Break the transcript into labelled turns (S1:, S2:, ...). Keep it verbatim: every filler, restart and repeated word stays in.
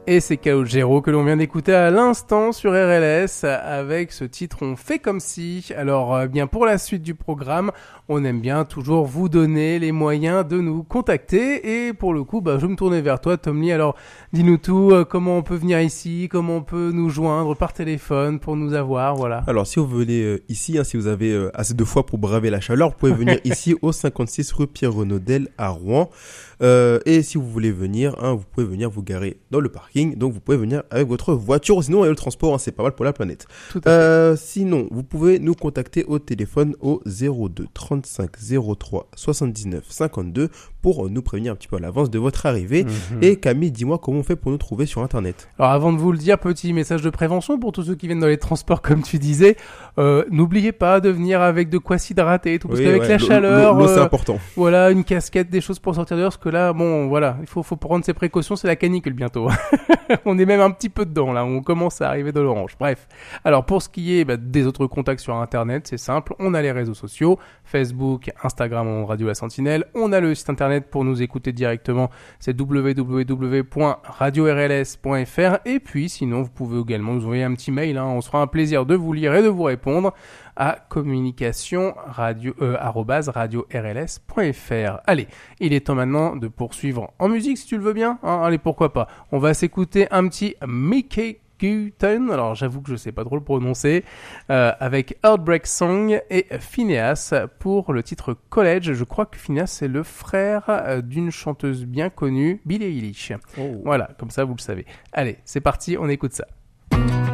S1: Et c'est Calogero que l'on vient d'écouter à l'instant sur R L S avec ce titre On fait comme si. Alors euh, bien pour la suite du programme, on aime bien toujours vous donner les moyens de nous contacter et pour le coup, bah, je vais me tourner vers toi Tom Lee. Alors dis-nous tout, euh, comment on peut venir ici, comment on peut nous joindre par téléphone pour nous avoir, voilà.
S2: Alors si vous venez euh, ici, hein, si vous avez euh, assez de foi pour braver la chaleur, vous pouvez venir ici au cinquante-six rue Pierre-Renaudel à Rouen. Euh, et si vous voulez venir, hein, vous pouvez venir vous garer dans le parking. Donc vous pouvez venir avec votre voiture. Sinon, le transport, hein, c'est pas mal pour la planète.
S1: Tout à
S2: euh, fait. Sinon, vous pouvez nous contacter au téléphone au zéro deux trente-cinq zéro trois soixante-dix-neuf cinquante-deux pour nous prévenir un petit peu à l'avance de votre arrivée. Mmh. Et Camille, dis-moi comment on fait pour nous trouver sur Internet.
S1: Alors avant de vous le dire, petit message de prévention pour tous ceux qui viennent dans les transports, comme tu disais. Euh, n'oubliez pas de venir avec de quoi s'hydrater et tout, parce oui, qu'avec ouais, la chaleur,
S2: l'eau, l'eau, c'est
S1: euh,
S2: important.
S1: Voilà, une casquette, des choses pour sortir dehors, parce que là, bon, voilà, il faut, faut prendre ses précautions, c'est la canicule bientôt. On est même un petit peu dedans, là, on commence à arriver de l'orange. Bref. Alors, pour ce qui est bah, des autres contacts sur Internet, c'est simple, on a les réseaux sociaux, Facebook, Instagram, Radio La Sentinelle, on a le site Internet pour nous écouter directement, c'est w w w point radio r l s point f r, et puis, sinon, vous pouvez également nous envoyer un petit mail, hein, on se fera un plaisir de vous lire et de vous répondre à communication radio euh, arobase radio r l s point f r. Allez, il est temps maintenant de poursuivre en musique si tu le veux bien. Hein, allez, pourquoi pas. On va s'écouter un petit Mickey Guyton, alors j'avoue que je sais pas trop le prononcer, euh, avec Heartbreak Song et Phineas pour le titre College. Je crois que Phineas c'est le frère euh, d'une chanteuse bien connue, Billie Eilish. Oh. Voilà, comme ça vous le savez. Allez, c'est parti, on écoute ça.